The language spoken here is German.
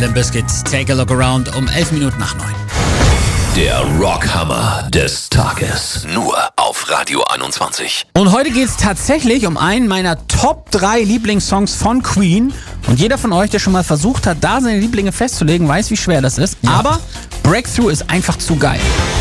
Limp Bizkit, Take a Look Around um 11 Minuten nach 9. Der Rockhammer des Tages. Nur auf Radio 21. Und heute geht es tatsächlich um einen meiner Top 3 Lieblingssongs von Queen. Und jeder von euch, der schon mal versucht hat, da seine Lieblinge festzulegen, weiß, wie schwer das ist. Ja. Aber Breakthrough ist einfach zu geil.